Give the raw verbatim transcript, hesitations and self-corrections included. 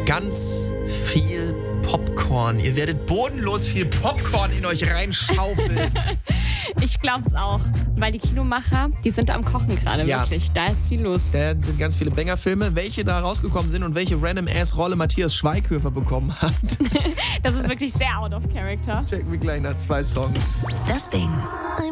ganz viel Popcorn. Ihr werdet bodenlos viel Popcorn in euch reinschaufeln. Ich glaub's auch. Weil die Kinomacher, die sind am Kochen gerade, Ja. wirklich. Da ist viel los. Da sind ganz viele Banger-Filme. Welche da rausgekommen sind und welche Random-Ass-Rolle Matthias Schweighöfer bekommen hat, Das ist wirklich sehr out of character. checken wir gleich nach zwei Songs. Das Ding.